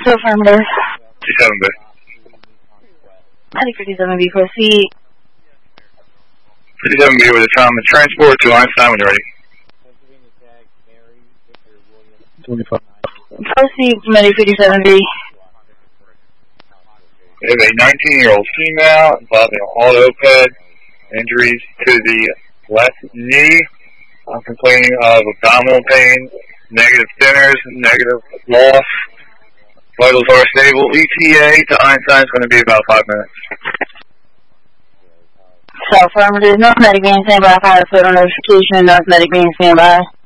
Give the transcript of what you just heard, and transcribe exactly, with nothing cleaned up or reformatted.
So affirmative. fifty-seven B. Medic fifty-seven B, proceed. fifty-seven B with a time of transport to Einstein when you're ready. twenty-five. Proceed, Medic fifty-seven B. We have a nineteen-year-old female involving auto-ped injuries to the left knee. I'm complaining of abdominal pain, negative thinners, negative loss. Vitals are stable. E T A to Einstein is going to be about five minutes. So affirmative. North Medic being standby. Fire foot on notification. North Medic being standby.